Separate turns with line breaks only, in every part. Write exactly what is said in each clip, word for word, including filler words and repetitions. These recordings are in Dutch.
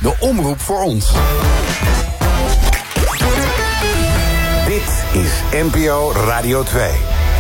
de omroep voor ons. Dit is N P O Radio twee.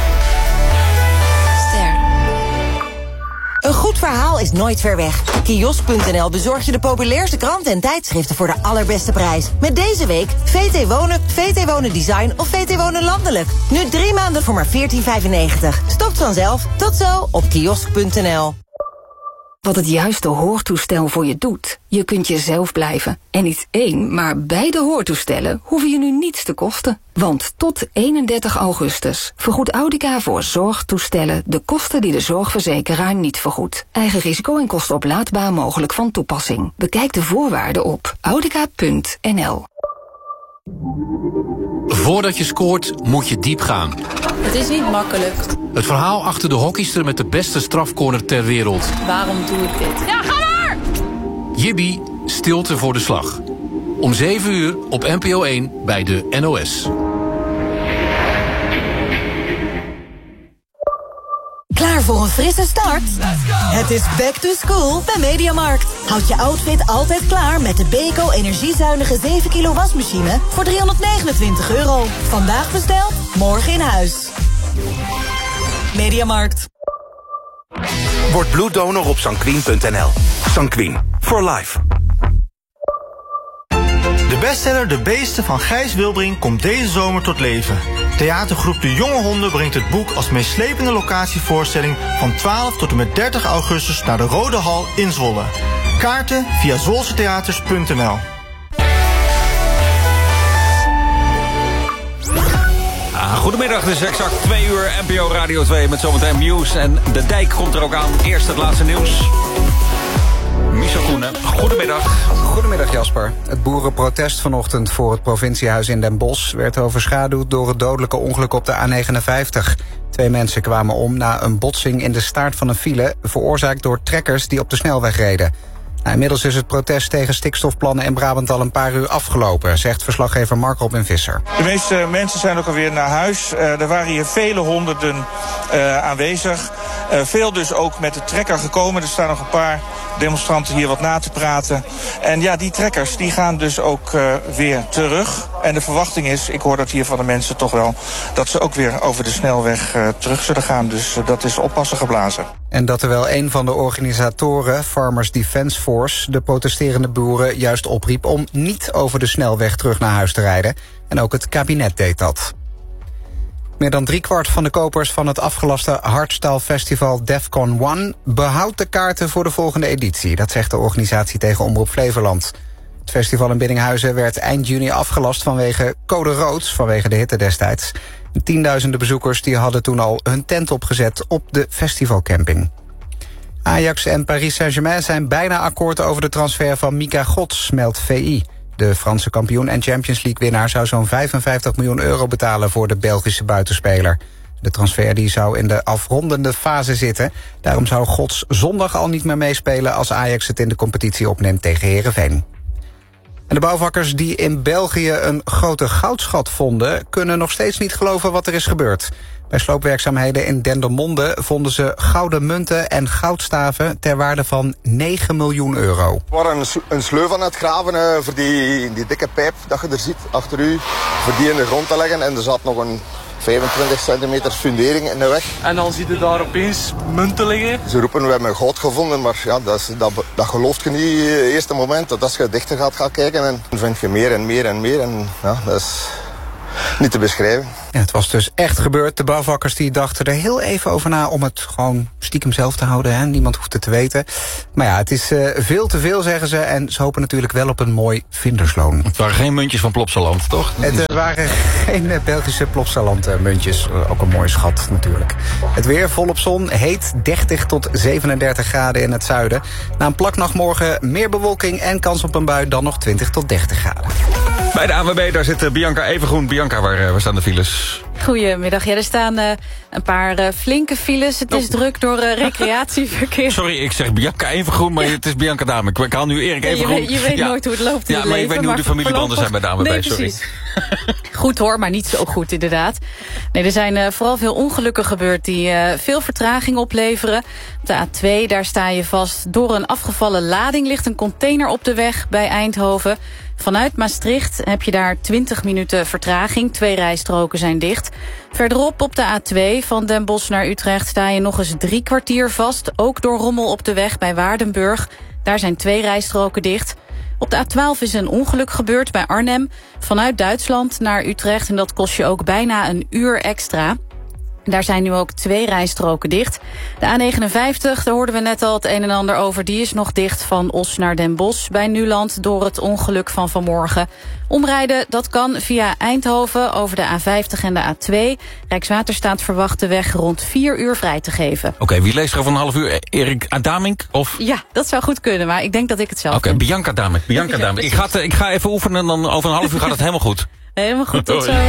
Een goed verhaal is nooit ver weg. Kiosk punt n l bezorgt je de populairste kranten en tijdschriften voor de allerbeste prijs. Met deze week V T Wonen, V T Wonen Design of V T Wonen Landelijk. Nu drie maanden voor maar veertien vijfennegentig. Stopt vanzelf. Tot zo op kiosk punt n l.
Wat het juiste hoortoestel voor je doet. Je kunt jezelf blijven. En niet één, maar beide hoortoestellen hoeven je nu niets te kosten. Want tot eenendertig augustus vergoedt Audica voor zorgtoestellen de kosten die de zorgverzekeraar niet vergoedt. Eigen risico en kosten oplaadbaar mogelijk van toepassing. Bekijk de voorwaarden op audica punt n l.
Voordat je scoort, moet je diep gaan.
Het is niet makkelijk.
Het verhaal achter de hockeyster met de beste strafcorner ter wereld.
Waarom doe ik dit? Ja, ga maar!
Jibby, stilte voor de slag. Om zeven uur op N P O één bij de N O S.
Klaar voor een frisse start? Het is back to school bij Mediamarkt. Houd je outfit altijd klaar met de Beko energiezuinige zeven kilo wasmachine voor driehonderdnegenentwintig euro. Vandaag besteld, morgen in huis. Mediamarkt.
Word bloeddonor op sanquin punt n l. Sanquin, for life.
De bestseller De Beesten van Gijs Wilbrink komt deze zomer tot leven. Theatergroep De Jonge Honden brengt het boek als meeslepende locatievoorstelling van twaalf tot en met dertig augustus naar de Rode Hal in Zwolle. Kaarten via zwolsetheaters punt n l.
Ah, goedemiddag, het is exact twee uur N P O Radio twee met zometeen nieuws. En de dijk komt er ook aan. Eerst het laatste nieuws. Michel Koenen, goedemiddag.
Goedemiddag Jasper. Het boerenprotest vanochtend voor het provinciehuis in Den Bosch werd overschaduwd door het dodelijke ongeluk op de A negenenvijftig. Twee mensen kwamen om na een botsing in de staart van een file, veroorzaakt door trekkers die op de snelweg reden. Nou, inmiddels is het protest tegen stikstofplannen in Brabant al een paar uur afgelopen, zegt verslaggever Mark Robin Visser.
De meeste mensen zijn ook alweer naar huis. Uh, er waren hier vele honderden uh, aanwezig. Uh, veel dus ook met de trekker gekomen. Er staan nog een paar demonstranten hier wat na te praten. En ja, die trekkers die gaan dus ook uh, weer terug. En de verwachting is, ik hoor dat hier van de mensen toch wel, dat ze ook weer over de snelweg uh, terug zullen gaan. Dus uh, dat is oppassen geblazen.
En dat terwijl een van de organisatoren, Farmers Defence Force, de protesterende boeren juist opriep om niet over de snelweg terug naar huis te rijden. En ook het kabinet deed dat. Meer dan driekwart van de kopers van het afgelaste hardstyle festival Defcon één behoudt de kaarten voor de volgende editie. Dat zegt de organisatie tegen Omroep Flevoland. Het festival in Biddinghuizen werd eind juni afgelast vanwege code rood, vanwege de hitte destijds. Tienduizenden bezoekers die hadden toen al hun tent opgezet op de festivalcamping. Ajax en Paris Saint-Germain zijn bijna akkoord over de transfer van Mika Gods, meldt V I. De Franse kampioen en Champions League-winnaar zou zo'n vijfenvijftig miljoen euro betalen voor de Belgische buitenspeler. De transfer die zou in de afrondende fase zitten. Daarom zou Gods zondag al niet meer meespelen als Ajax het in de competitie opneemt tegen Heerenveen. En de bouwvakkers die in België een grote goudschat vonden, kunnen nog steeds niet geloven wat er is gebeurd. Bij sloopwerkzaamheden in Dendermonde vonden ze gouden munten en goudstaven ter waarde van negen miljoen euro.
We waren een, een sleuf aan het graven uh, voor die, die dikke pijp dat je er ziet achter u, voor die in de grond te leggen. En er zat nog een vijfentwintig centimeter fundering in de weg.
En dan zie je daar opeens munten liggen.
Ze roepen, we hebben goud gevonden, maar ja, dat, is, dat, dat gelooft je niet in het eerste moment. Dat als je dichter gaat gaan kijken, en dan vind je meer en meer en meer. En ja, dat is niet te beschrijven.
Ja, het was dus echt gebeurd. De bouwvakkers die dachten er heel even over na om het gewoon stiekem zelf te houden. Hè? Niemand hoeft het te weten. Maar ja, het is uh, veel te veel, zeggen ze. En ze hopen natuurlijk wel op een mooi vindersloon.
Het waren geen muntjes van Plopsaland, toch?
Het uh, waren geen uh, Belgische Plopsaland uh, muntjes. Uh, ook een mooie schat natuurlijk. Het weer volop zon, heet dertig tot zevenendertig graden in het zuiden. Na een plaknacht morgen meer bewolking en kans op een bui, dan nog twintig tot dertig graden.
Bij de A N W B, daar zit Bianca Evengroen. Bianca, waar, waar staan de files?
Goedemiddag. Ja, er staan uh, een paar uh, flinke files. Het is oh. druk door uh, recreatieverkeer.
Sorry, ik zeg Bianca Evengroen, maar ja. Het is Bianca Dame. Ik, ik haal nu Erik Evengroen.
Ja, je weet, je weet ja. nooit hoe het loopt in
ja,
het
maar
leven.
Ik weet nu hoe de familiebanden zijn bij de A N W B,
nee,
sorry.
goed hoor, maar niet zo goed inderdaad. Nee, er zijn uh, vooral veel ongelukken gebeurd die uh, veel vertraging opleveren. Op de A twee, daar sta je vast. Door een afgevallen lading ligt een container op de weg bij Eindhoven. Vanuit Maastricht heb je daar twintig minuten vertraging. Twee rijstroken zijn dicht. Verderop op de A twee van Den Bosch naar Utrecht sta je nog eens drie kwartier vast. Ook door rommel op de weg bij Waardenburg. Daar zijn twee rijstroken dicht. Op de A twaalf is een ongeluk gebeurd bij Arnhem. Vanuit Duitsland naar Utrecht. En dat kost je ook bijna een uur extra. Daar zijn nu ook twee rijstroken dicht. De A negenenvijftig, daar hoorden we net al het een en ander over. Die is nog dicht van Os naar Den Bosch bij Nuland door het ongeluk van vanmorgen. Omrijden, dat kan via Eindhoven over de A vijftig en de A twee. Rijkswaterstaat verwacht de weg rond vier uur vrij te geven.
Oké, okay, wie leest er van een half uur? Erik Adamink? Of?
Ja, dat zou goed kunnen, maar ik denk dat ik het zelf
Oké, okay, Bianca Adamink. Bianca Adamink. Ik, ga ik ga even oefenen en dan over een half uur gaat het helemaal goed.
Helemaal goed, tot zo.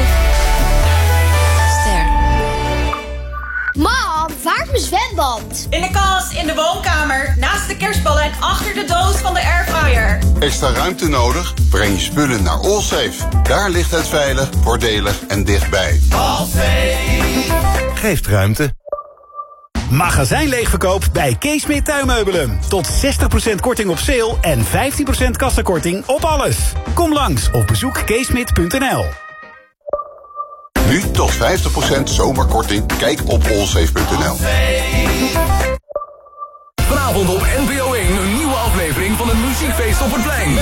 Mam, waar is mijn zwembad?
In de kast, in de woonkamer, naast de kerstballen en achter de doos van de airfryer.
Extra ruimte nodig? Breng je spullen naar Allsafe. Daar ligt het veilig, voordelig en dichtbij.
Allsafe geeft ruimte.
Magazijnleegverkoop bij Keesmeer Tuinmeubelen. Tot zestig procent korting op sale en vijftien procent kassakorting op alles. Kom langs of bezoek keesmeet punt n l.
Nu tot vijftig procent zomerkorting. Kijk op allsafe punt n l.
Vanavond op N P O één een nieuwe aflevering van het Muziekfeest op het Plein.